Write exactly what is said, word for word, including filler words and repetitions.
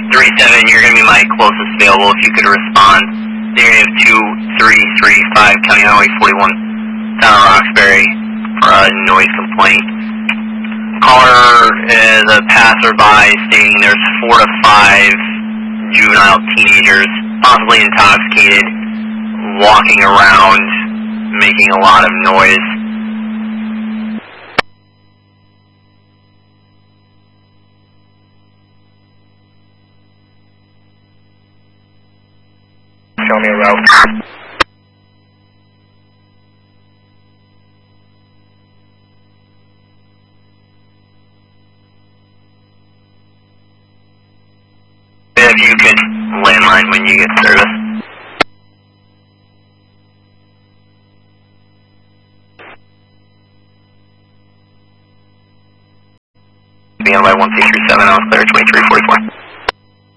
three seven, you're going to be my closest available if you could respond. The area of two three three five, County Highway forty-one, down in Roxbury, for a noise complaint. Caller is a passerby stating there's four to five juvenile teenagers, possibly intoxicated, walking around, making a lot of noise. Show me a route. If you could landline when you get service.